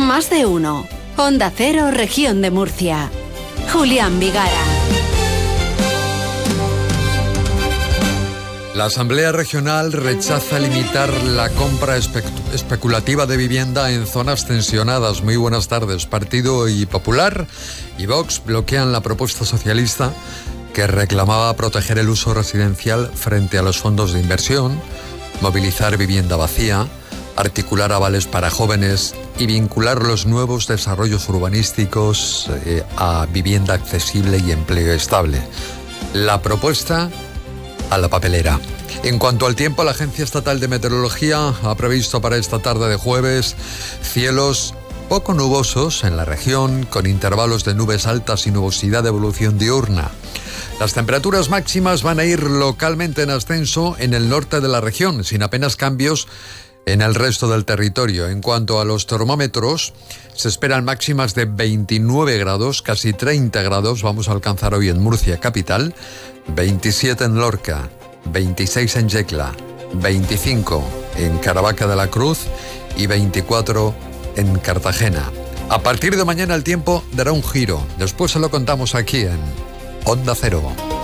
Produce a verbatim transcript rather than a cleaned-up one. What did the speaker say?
Más de uno. Onda Cero, Región de Murcia. Julián Vigara. La Asamblea Regional rechaza limitar la compra espe- especulativa de vivienda en zonas tensionadas. Muy buenas tardes. Partido y Popular y Vox bloquean la propuesta socialista que reclamaba proteger el uso residencial frente a los fondos de inversión, movilizar vivienda vacía, articular avales para jóvenes y vincular los nuevos desarrollos urbanísticos eh, a vivienda accesible y empleo estable. La propuesta a la papelera. En cuanto al tiempo, la Agencia Estatal de Meteorología ha previsto para esta tarde de jueves cielos poco nubosos en la región, con intervalos de nubes altas y nubosidad de evolución diurna. Las temperaturas máximas van a ir localmente en ascenso en el norte de la región, sin apenas cambios en el resto del territorio. En cuanto a los termómetros, se esperan máximas de veintinueve grados, casi treinta grados vamos a alcanzar hoy en Murcia capital, veintisiete en Lorca, veintiséis en Yecla, veinticinco en Caravaca de la Cruz y veinticuatro en Cartagena. A partir de mañana el tiempo dará un giro. Después se lo contamos aquí en Onda Cero.